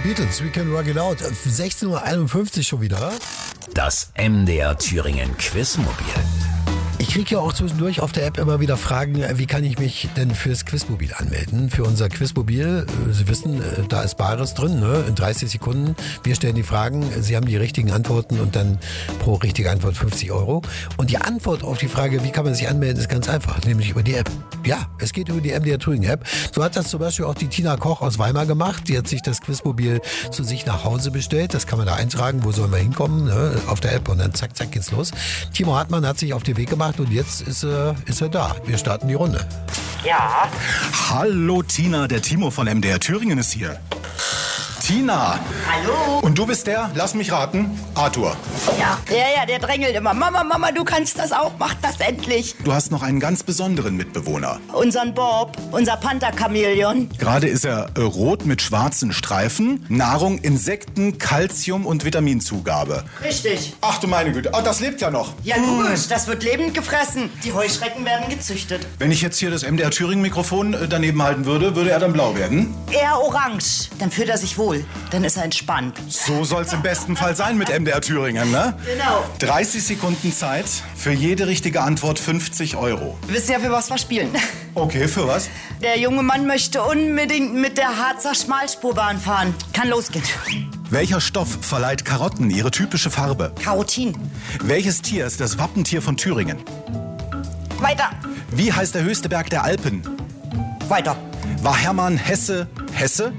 Beatles, We Can Work It Out. 16:51 Uhr schon wieder. Das MDR Thüringen Quizmobil. Ich kriege ja auch zwischendurch auf der App immer wieder Fragen, wie kann ich mich denn fürs Quizmobil anmelden? Für unser Quizmobil, Sie wissen, da ist Bares drin, ne? In 30 Sekunden. Wir stellen die Fragen, Sie haben die richtigen Antworten und dann pro richtige Antwort 50 Euro. Und die Antwort auf die Frage, wie kann man sich anmelden, ist ganz einfach, nämlich über die App. Ja, es geht über die MDR Thüringen App. So hat das zum Beispiel auch die Tina Koch aus Weimar gemacht. Die hat sich das Quizmobil zu sich nach Hause bestellt. Das kann man da eintragen, wo sollen wir hinkommen, ne? Auf der App und dann zack, zack geht's los. Timo Hartmann hat sich auf den Weg gemacht und jetzt ist er da. Wir starten die Runde. Ja. Hallo Tina, der Timo von MDR Thüringen ist hier. Tina. Hallo. Und du bist der, lass mich raten, Arthur. Ja, der drängelt immer. Mama, du kannst das auch, mach das endlich. Du hast noch einen ganz besonderen Mitbewohner. Unseren Bob, unser Panther-Chamäleon. Gerade ist er rot mit schwarzen Streifen. Nahrung, Insekten, Calcium und Vitaminzugabe. Richtig. Ach du meine Güte, das lebt ja noch. Ja, logisch, das wird lebend gefressen. Die Heuschrecken werden gezüchtet. Wenn ich jetzt hier das MDR Thüringen Mikrofon daneben halten würde, würde er dann blau werden? Eher orange. Dann fühlt er sich wohl. Dann ist er entspannt. So soll's im besten Fall sein mit MDR Thüringen, ne? Genau. 30 Sekunden Zeit, für jede richtige Antwort 50 Euro. Wir wissen ja, für was wir spielen. Okay, für was? Der junge Mann möchte unbedingt mit der Harzer Schmalspurbahn fahren. Kann losgehen. Welcher Stoff verleiht Karotten ihre typische Farbe? Karotin. Welches Tier ist das Wappentier von Thüringen? Weiter. Wie heißt der höchste Berg der Alpen? Weiter. War Hermann Hesse Hesse?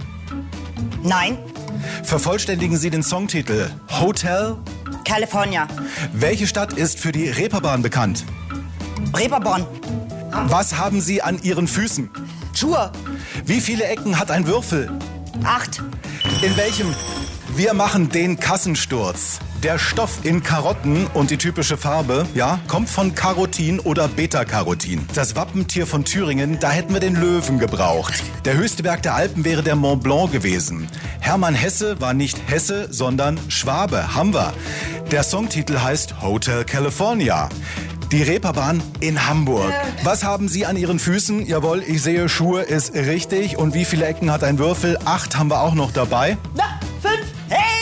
Nein. Vervollständigen Sie den Songtitel Hotel. California. Welche Stadt ist für die Reeperbahn bekannt? Reeperbahn. Was haben Sie an Ihren Füßen? Schuhe. Wie viele Ecken hat ein Würfel? 8. In welchem? Wir machen den Kassensturz. Der Stoff in Karotten und die typische Farbe, ja, kommt von Carotin oder Beta-Carotin. Das Wappentier von Thüringen, da hätten wir den Löwen gebraucht. Der höchste Berg der Alpen wäre der Mont Blanc gewesen. Hermann Hesse war nicht Hesse, sondern Schwabe. Haben wir. Der Songtitel heißt Hotel California. Die Reeperbahn in Hamburg. Was haben Sie an Ihren Füßen? Jawohl, ich sehe, Schuhe ist richtig. Und wie viele Ecken hat ein Würfel? 8 haben wir auch noch dabei. Na, 5. Hey!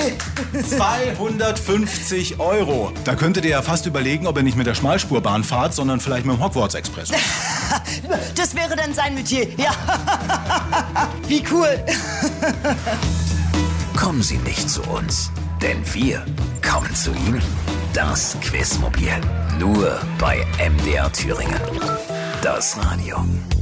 250 Euro. Da könntet ihr ja fast überlegen, ob ihr nicht mit der Schmalspurbahn fahrt, sondern vielleicht mit dem Hogwarts Express. Das wäre dann sein Metier. Ja. Wie cool. Kommen Sie nicht zu uns, denn wir kommen zu Ihnen. Das Quizmobil. Nur bei MDR Thüringen. Das Radio.